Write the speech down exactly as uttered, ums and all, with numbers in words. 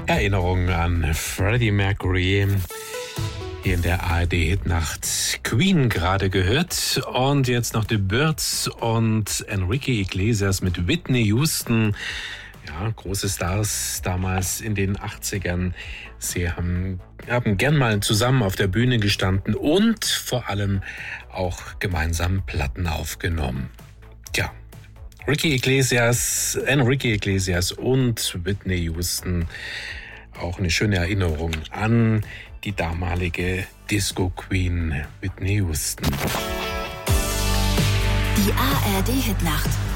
Erinnerungen an Freddie Mercury hier in der A R D-Hitnacht. Queen gerade gehört und jetzt noch The Byrds und Enrique Iglesias mit Whitney Houston. Ja, große Stars damals in den achtzigern. Sie haben, haben gern mal zusammen auf der Bühne gestanden und vor allem auch gemeinsam Platten aufgenommen. Tja, Ricky Iglesias, Enrique Iglesias und Whitney Houston. Auch eine schöne Erinnerung an die damalige Disco-Queen Whitney Houston. Die A R D-Hitnacht.